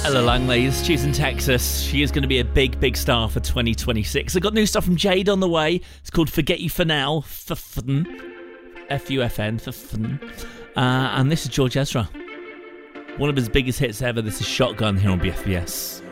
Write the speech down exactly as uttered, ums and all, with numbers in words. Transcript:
Ella Langley's she's in Texas. She is going to be a big, big star for twenty twenty-six. I've got new stuff from Jade on the way. It's called Forget You For Now. F-F-N. F U F N. F-F-N. Uh, and this is George Ezra. One of his biggest hits ever. This is Shotgun here on B F B S.